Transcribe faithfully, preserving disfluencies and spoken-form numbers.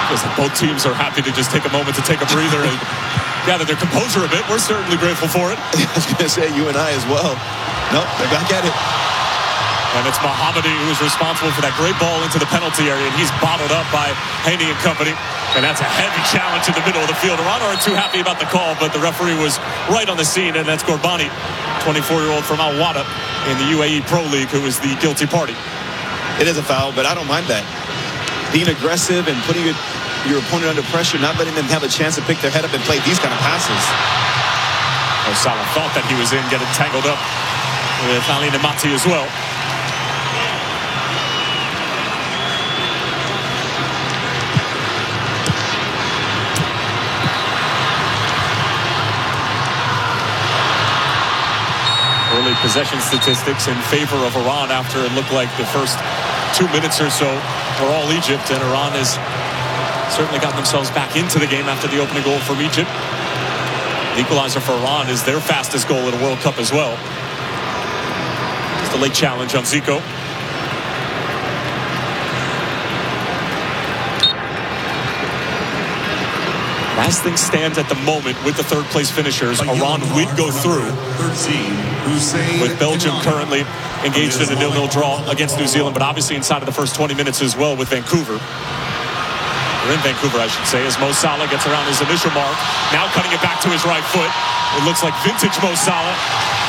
Feels like both teams are happy to just take a moment to take a breather and gather their composure a bit. We're certainly grateful for it. I was going to say, you and I as well. Nope, they're back at it. And it's Mohammadi who is responsible for that great ball into the penalty area, and he's bottled up by Haney and company. And that's a heavy challenge in the middle of the field. Iran aren't too happy about the call, but the referee was right on the scene, and that's Gorbani, twenty-four-year-old from Al Wada in the U A E Pro League, who is the guilty party. It is a foul, but I don't mind that. Being aggressive and putting your, your opponent under pressure, not letting them have a chance to pick their head up and play these kind of passes. Oh, Salah thought that he was in, getting tangled up with Ali Nemati as well. Early possession statistics in favor of Iran after it looked like the first two minutes or so were all Egypt, and Iran has certainly gotten themselves back into the game after the opening goal from Egypt. The equalizer for Iran is their fastest goal in a World Cup as well. It's the late challenge on Zico. Last thing stands at the moment with the third place finishers. Iran would go through, with Belgium currently engaged in a nil nil draw against New Zealand, but obviously inside of the first twenty minutes as well with Vancouver. Or in Vancouver, I should say, as Mo Salah gets around his initial mark. Now cutting it back to his right foot. It looks like vintage Mo Salah.